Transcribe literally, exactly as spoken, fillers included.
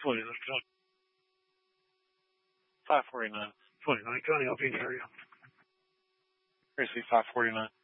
twenty, let's go. five forty-nine. twenty-nine, Johnny, I'll be in area. Tracy, five forty-nine.